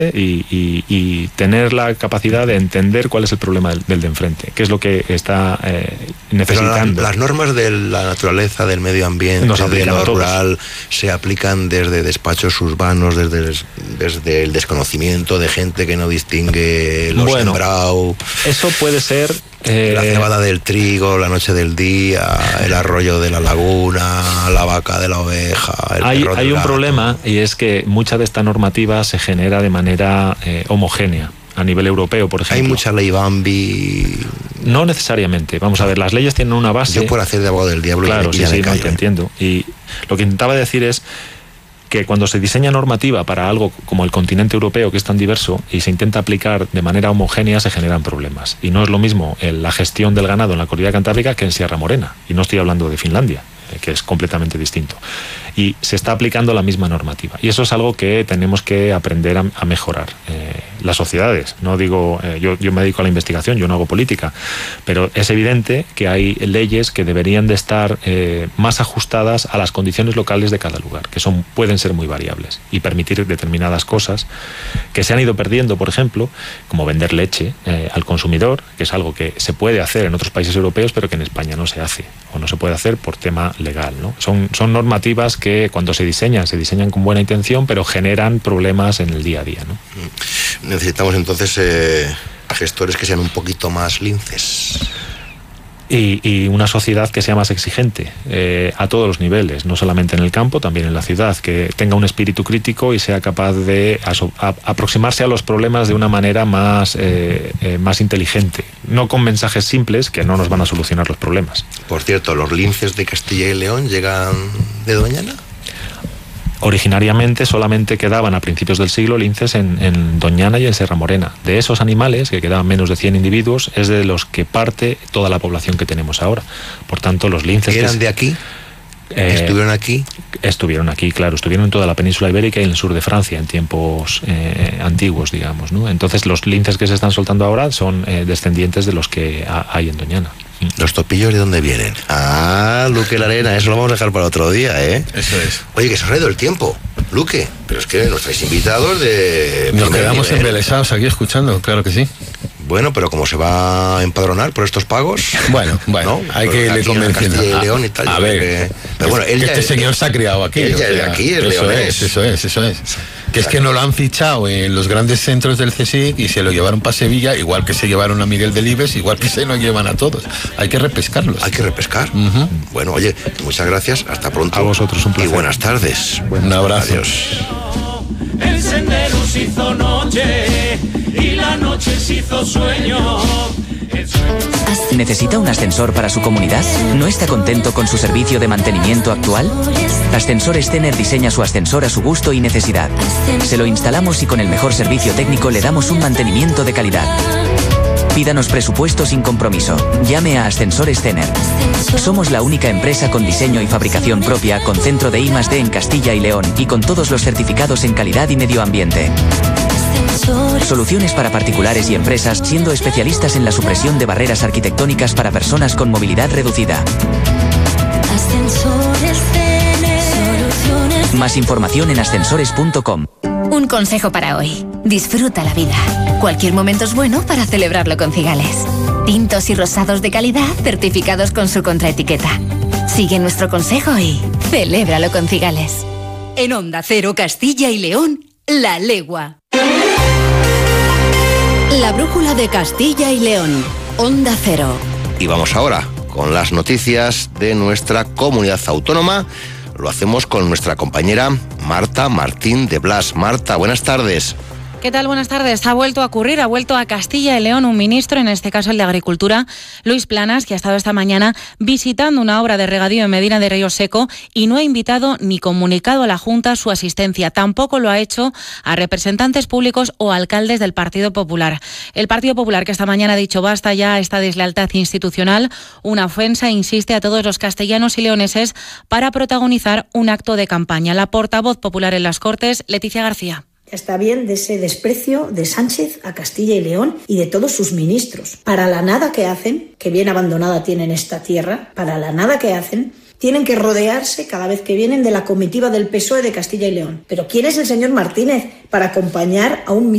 y tener la capacidad de entender cuál es el problema del de enfrente, qué es lo que está necesitando. Pero las normas de la naturaleza, del medio ambiente, de lo rural, se aplican desde despachos urbanos, desde el desconocimiento de gente que no distingue lo sembrado. Eso puede ser... la cebada del trigo, la noche del día, el arroyo de la laguna, la vaca de la oveja, hay un problema, y es que mucha de esta normativa se genera de manera homogénea a nivel europeo, por ejemplo. Hay mucha ley Bambi. No necesariamente. Vamos a ver, las leyes tienen una base. Yo por hacer de abogado del diablo. Claro, sí, no, te entiendo. Y lo que intentaba decir es que cuando se diseña normativa para algo como el continente europeo, que es tan diverso, y se intenta aplicar de manera homogénea, se generan problemas. Y no es lo mismo la gestión del ganado en la Cordillera Cantábrica que en Sierra Morena. Y no estoy hablando de Finlandia, que es completamente distinto. Y se está aplicando la misma normativa. Y eso es algo que tenemos que aprender a mejorar. Las sociedades, no digo, yo me dedico a la investigación, yo no hago política, pero es evidente que hay leyes que deberían de estar más ajustadas a las condiciones locales de cada lugar, que pueden ser muy variables, y permitir determinadas cosas que se han ido perdiendo, por ejemplo, como vender leche al consumidor, que es algo que se puede hacer en otros países europeos, pero que en España no se hace, o no se puede hacer por tema legal, ¿no? Son normativas que cuando se diseñan con buena intención, pero generan problemas en el día a día, ¿no? Necesitamos entonces gestores que sean un poquito más linces. Y una sociedad que sea más exigente a todos los niveles, no solamente en el campo, también en la ciudad, que tenga un espíritu crítico y sea capaz de aproximarse a los problemas de una manera más inteligente, no con mensajes simples que no nos van a solucionar los problemas. Por cierto, ¿los linces de Castilla y León llegan de Doñana? Originariamente solamente quedaban a principios del siglo linces en Doñana y en Sierra Morena. De esos animales, que quedaban menos de 100 individuos, es de los que parte toda la población que tenemos ahora. Por tanto, los linces... ¿Eran de aquí? ¿Estuvieron aquí? Estuvieron aquí, claro. Estuvieron en toda la península ibérica y en el sur de Francia en tiempos antiguos, digamos, ¿no? Entonces, los linces que se están soltando ahora son descendientes de los que hay en Doñana. ¿Los topillos de dónde vienen? Luque la arena, eso lo vamos a dejar para otro día, ¿eh? Eso es. Oye, que se ha ido el tiempo, Luque, pero es que no estáis invitados de... Nos quedamos embelesados aquí escuchando, claro que sí. Bueno, pero como se va a empadronar por estos pagos... Bueno, ¿no? Hay que irle convenciendo. Castilla y León y tal. A ver, pero bueno, señor se ha criado aquí. Él ya es de aquí, es leonés. Eso es. Que es que no lo han fichado en los grandes centros del CSIC y se lo llevaron para Sevilla, igual que se llevaron a Miguel Delibes, igual que se nos llevan a todos. Hay que repescarlos. Hay que repescar. Bueno, oye, muchas gracias, hasta pronto. A vosotros, un placer. Y buenas tardes. Un abrazo. Adiós. El sendero se hizo noche y la noche se hizo sueño. ¿Necesita un ascensor para su comunidad? ¿No está contento con su servicio de mantenimiento actual? Ascensores Tener diseña su ascensor a su gusto y necesidad. Se lo instalamos y con el mejor servicio técnico le damos un mantenimiento de calidad. Pídanos presupuesto sin compromiso. Llame a Ascensores Tener. Somos la única empresa con diseño y fabricación propia, con centro de I+D en Castilla y León y con todos los certificados en calidad y medio ambiente. Soluciones para particulares y empresas, siendo especialistas en la supresión de barreras arquitectónicas para personas con movilidad reducida. Más información en ascensores.com. Un consejo para hoy. Disfruta la vida. Cualquier momento es bueno para celebrarlo con Cigales. Tintos y rosados de calidad certificados con su contraetiqueta. Sigue nuestro consejo y celébralo con Cigales. En Onda Cero, Castilla y León, La Legua. La brújula de Castilla y León. Onda Cero. Y vamos ahora con las noticias de nuestra comunidad autónoma. Lo hacemos con nuestra compañera Marta Martín de Blas. Marta, buenas tardes. ¿Qué tal? Buenas tardes. Ha vuelto a ocurrir, ha vuelto a Castilla y León un ministro, en este caso el de Agricultura, Luis Planas, que ha estado esta mañana visitando una obra de regadío en Medina de Río Seco y no ha invitado ni comunicado a la Junta su asistencia. Tampoco lo ha hecho a representantes públicos o alcaldes del Partido Popular. El Partido Popular, que esta mañana ha dicho basta ya a esta deslealtad institucional, una ofensa, insiste a todos los castellanos y leoneses para protagonizar un acto de campaña. La portavoz popular en las Cortes, Leticia García. Está bien de ese desprecio de Sánchez a Castilla y León y de todos sus ministros. Para la nada que hacen, que bien abandonada tienen esta tierra, para la nada que hacen, tienen que rodearse cada vez que vienen de la comitiva del PSOE de Castilla y León. Pero ¿quién es el señor Martínez para acompañar a un